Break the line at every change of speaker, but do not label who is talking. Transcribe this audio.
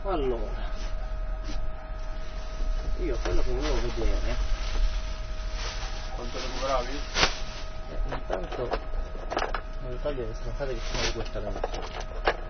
Allora, io quello che volevo vedere,
quanto recuperavi?
intanto non togliere questa facciata che sono di questa lente.